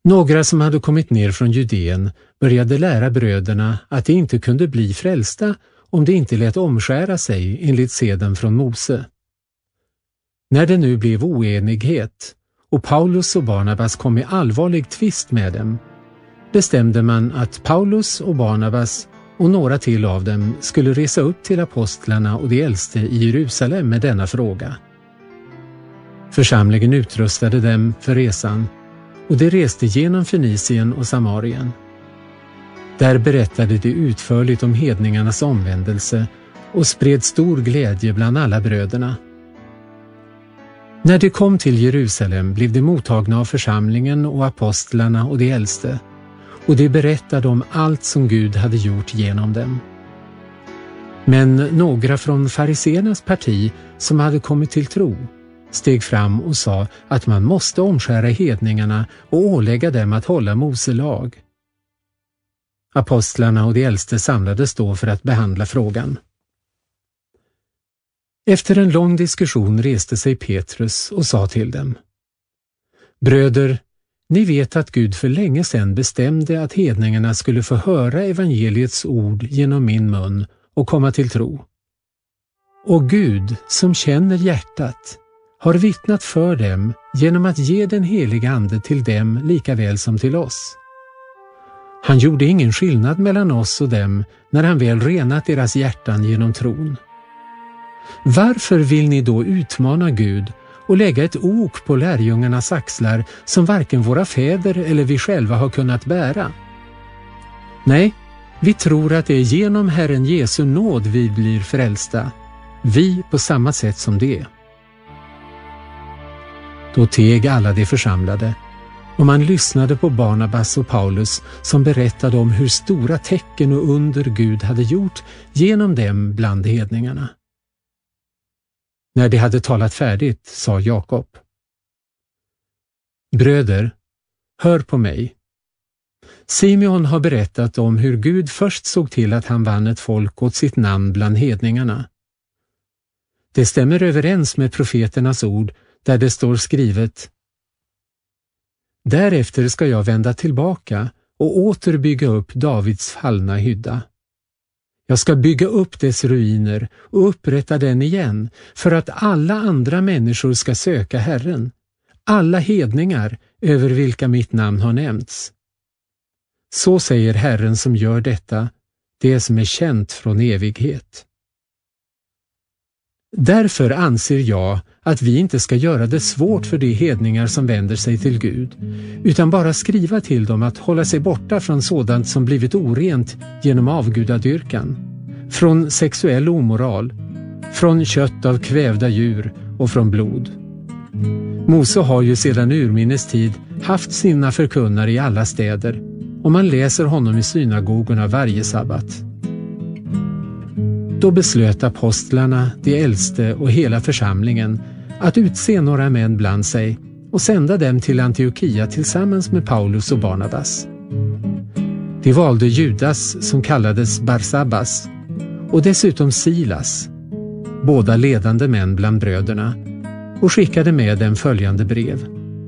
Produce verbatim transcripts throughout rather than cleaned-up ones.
Några som hade kommit ner från Judeen började lära bröderna att de inte kunde bli frälsta om de inte lät omskära sig enligt seden från Mose. När det nu blev oenighet och Paulus och Barnabas kom i allvarlig tvist med dem, bestämde man att Paulus och Barnabas och några till av dem skulle resa upp till apostlarna och de äldste i Jerusalem med denna fråga. Församlingen utrustade dem för resan och de reste genom Fenicien och Samarien. Där berättade de utförligt om hedningarnas omvändelse och spred stor glädje bland alla bröderna. När de kom till Jerusalem blev de mottagna av församlingen och apostlarna och de äldste, och de berättade om allt som Gud hade gjort genom dem. Men några från fariséernas parti som hade kommit till tro steg fram och sa att man måste omskära hedningarna och ålägga dem att hålla Mose lag. Apostlarna och de äldste samlades då för att behandla frågan. Efter en lång diskussion reste sig Petrus och sa till dem: Bröder, ni vet att Gud för länge sedan bestämde att hedningarna skulle få höra evangeliets ord genom min mun och komma till tro. Och Gud, som känner hjärtat, har vittnat för dem genom att ge den heliga ande till dem lika väl som till oss. Han gjorde ingen skillnad mellan oss och dem när han väl renat deras hjärtan genom tron. Varför vill ni då utmana Gud och lägga ett ok på lärjungarnas axlar som varken våra fäder eller vi själva har kunnat bära? Nej, vi tror att det är genom Herren Jesu nåd vi blir frälsta, vi på samma sätt som det. Då teg alla de församlade, och man lyssnade på Barnabas och Paulus som berättade om hur stora tecken och under Gud hade gjort genom dem bland hedningarna. När de hade talat färdigt sa Jakob: Bröder, hör på mig. Simeon har berättat om hur Gud först såg till att han vann ett folk åt sitt namn bland hedningarna. Det stämmer överens med profeternas ord där det står skrivet: Därefter ska jag vända tillbaka och åter bygga upp Davids fallna hydda. Jag ska bygga upp dess ruiner och upprätta den igen för att alla andra människor ska söka Herren, alla hedningar över vilka mitt namn har nämnts. Så säger Herren som gör detta, det som är känt från evighet. Därför anser jag att vi inte ska göra det svårt för de hedningar som vänder sig till Gud, utan bara skriva till dem att hålla sig borta från sådant som blivit orent genom avgudadyrkan, från sexuell omoral, från kött av kvävda djur och från blod. Mose har ju sedan urminnes tid haft sina förkunnare i alla städer, och man läser honom i synagogorna varje sabbat. Då beslöt apostlarna, de äldste och hela församlingen att utse några män bland sig och sända dem till Antiokia tillsammans med Paulus och Barnabas. De valde Judas som kallades Barsabbas och dessutom Silas, båda ledande män bland bröderna, och skickade med dem följande brev.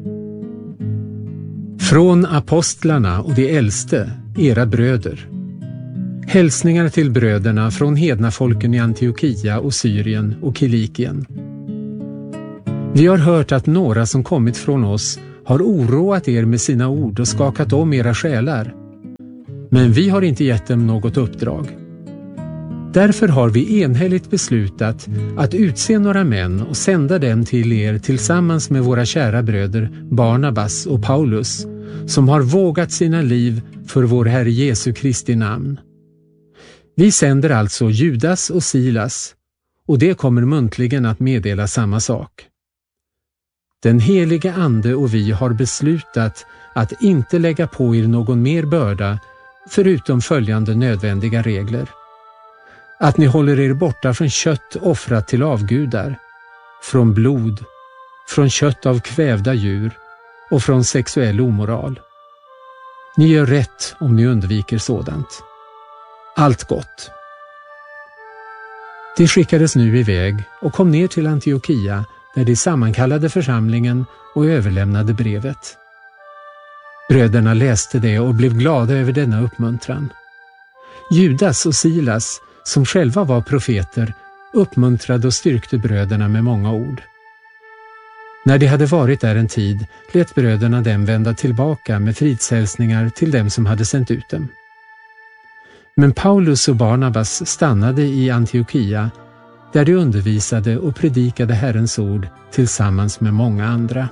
Från apostlarna och de äldste, era bröder. Hälsningar till bröderna från hedna folken i Antiokia och Syrien och Kilikien. Vi har hört att några som kommit från oss har oroat er med sina ord och skakat om era själar. Men vi har inte gett dem något uppdrag. Därför har vi enhälligt beslutat att utse några män och sända dem till er tillsammans med våra kära bröder Barnabas och Paulus, som har vågat sina liv för vår Herre Jesu Kristi namn. Vi sänder alltså Judas och Silas, och det kommer muntligen att meddela samma sak. Den heliga ande och vi har beslutat att inte lägga på er någon mer börda förutom följande nödvändiga regler. Att ni håller er borta från kött offrat till avgudar, från blod, från kött av kvävda djur och från sexuell omoral. Ni gör rätt om ni undviker sådant. Allt gott. De skickades nu iväg och kom ner till Antiokia, där de sammankallade församlingen och överlämnade brevet. Bröderna läste det och blev glada över denna uppmuntran. Judas och Silas, som själva var profeter, uppmuntrade och styrkte bröderna med många ord. När de hade varit där en tid lät bröderna dem vända tillbaka med fridshälsningar till dem som hade sänt ut dem. Men Paulus och Barnabas stannade i Antiokia, där de undervisade och predikade Herrens ord tillsammans med många andra.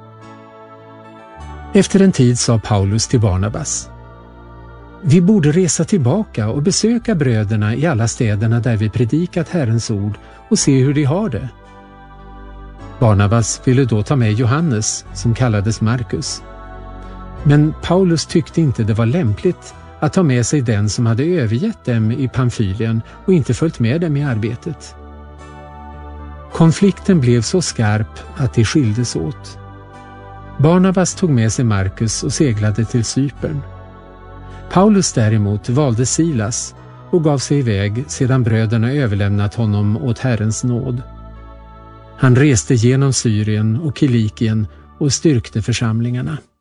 Efter en tid sa Paulus till Barnabas: Vi borde resa tillbaka och besöka bröderna i alla städerna där vi predikat Herrens ord och se hur de har det. Barnabas ville då ta med Johannes, som kallades Markus. Men Paulus tyckte inte det var lämpligt att ta med sig den som hade övergett dem i Pamfylien och inte följt med dem i arbetet. Konflikten blev så skarp att de skildes åt. Barnabas tog med sig Markus och seglade till Cypern. Paulus däremot valde Silas och gav sig iväg sedan bröderna överlämnat honom åt Herrens nåd. Han reste genom Syrien och Kilikien och styrkte församlingarna.